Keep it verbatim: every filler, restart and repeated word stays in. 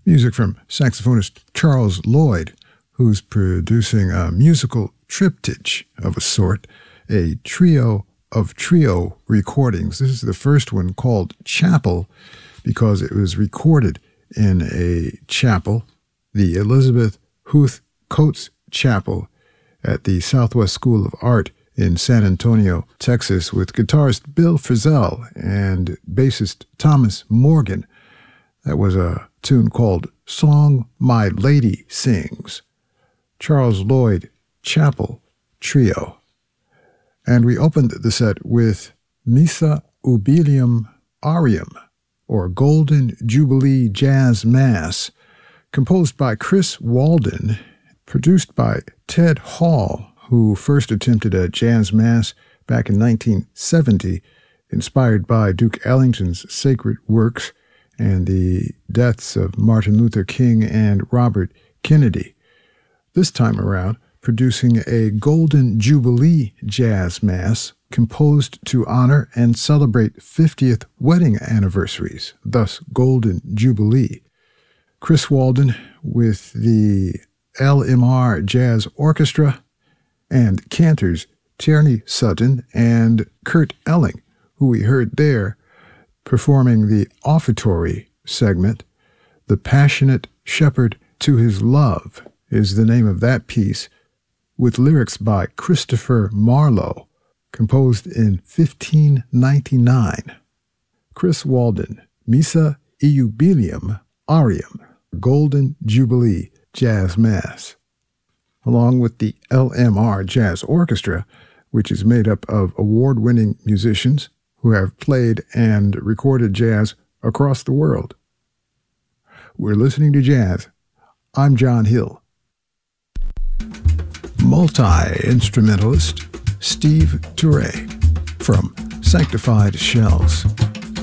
Music from saxophonist Charles Lloyd, who's producing a musical triptych of a sort, a trio of trio recordings. This is the first one called Chapel because it was recorded in a chapel, the Elizabeth Huth Coates Chapel at the Southwest School of Art in San Antonio, Texas, with guitarist Bill Frisell and bassist Thomas Morgan. That was a tune called Song My Lady Sings. Charles Lloyd Chapel Trio. And we opened the set with Missa Ubilium Arium, or Golden Jubilee Jazz Mass, composed by Chris Walden, produced by Ted Hall, who first attempted a jazz mass back in nineteen seventy, inspired by Duke Ellington's sacred works and the deaths of Martin Luther King and Robert Kennedy. This time around, producing a Golden Jubilee Jazz Mass composed to honor and celebrate fiftieth wedding anniversaries, thus Golden Jubilee. Chris Walden with the L M R Jazz Orchestra and cantors Tierney Sutton and Kurt Elling, who we heard there performing the offertory segment. The Passionate Shepherd to His Love is the name of that piece, with lyrics by Christopher Marlowe, composed in fifteen ninety-nine. Chris Walden, Missa Iubilium Arium, Golden Jubilee Jazz Mass, along with the L M R Jazz Orchestra, which is made up of award-winning musicians who have played and recorded jazz across the world. We're listening to jazz. I'm John Hill. Multi-instrumentalist Steve Turre from Sanctified Shells.